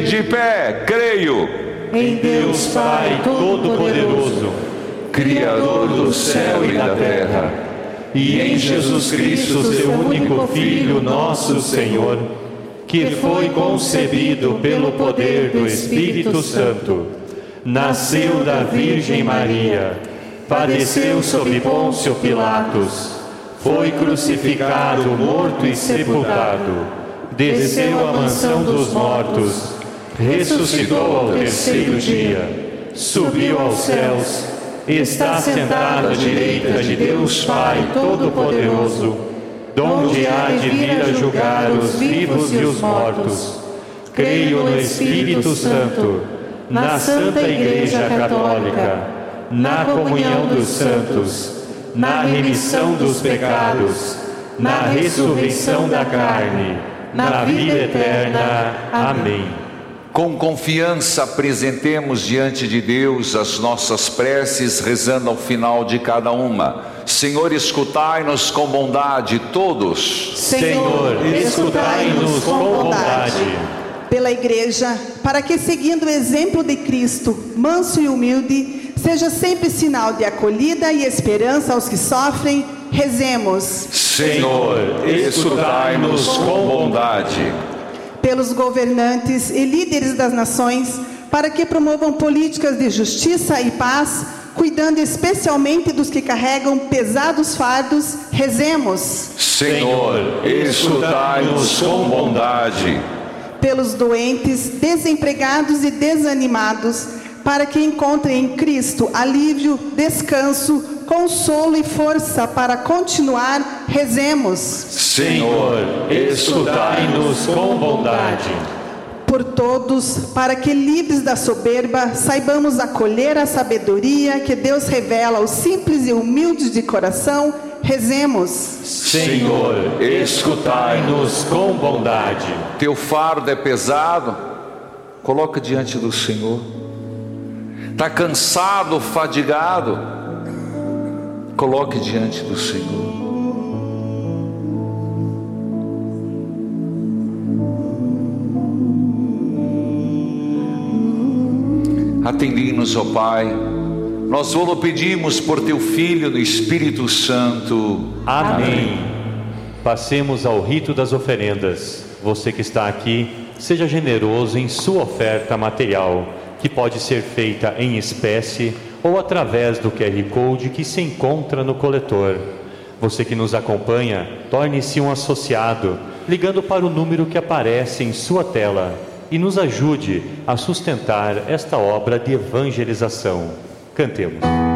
de pé, creio em Deus Pai Todo-Poderoso, Criador do céu e da terra, e em Jesus Cristo, seu único Filho, nosso Senhor, que foi concebido pelo poder do Espírito Santo, nasceu da Virgem Maria, padeceu sob Pôncio Pilatos, foi crucificado, morto e sepultado, desceu à mansão dos mortos, ressuscitou ao terceiro dia, subiu aos céus, está sentado à direita de Deus Pai Todo-Poderoso, donde há de vir a julgar os vivos e os mortos. Creio no Espírito Santo, na Santa Igreja Católica, na comunhão dos santos, na remissão dos pecados, na ressurreição da carne, na vida eterna. Amém. Com confiança apresentemos diante de Deus as nossas preces, rezando ao final de cada uma. Senhor, escutai-nos com bondade todos. Senhor, escutai-nos com bondade. Pela Igreja, para que, seguindo o exemplo de Cristo, manso e humilde, seja sempre sinal de acolhida e esperança aos que sofrem, rezemos. Senhor, escutai-nos com bondade. Pelos governantes e líderes das nações, para que promovam políticas de justiça e paz, cuidando especialmente dos que carregam pesados fardos, rezemos. Senhor, escutai-nos com bondade. Pelos doentes, desempregados e desanimados, para que encontrem em Cristo alívio, descanso, consolo e força para continuar, rezemos. Senhor, escutai-nos com bondade. Por todos, para que, livres da soberba, saibamos acolher a sabedoria que Deus revela aos simples e humildes de coração, rezemos. Senhor, escutai-nos com bondade. Teu fardo é pesado? Coloca diante do Senhor. Está cansado, fadigado? Coloque diante do Senhor. Atendi-nos, ó Pai, nós vos pedimos por Teu Filho no Espírito Santo. Amém. Passemos ao rito das oferendas. Você que está aqui, seja generoso em sua oferta material, que pode ser feita em espécie ou através do QR Code que se encontra no coletor. Você que nos acompanha, torne-se um associado, ligando para o número que aparece em sua tela e nos ajude a sustentar esta obra de evangelização. Cantemos.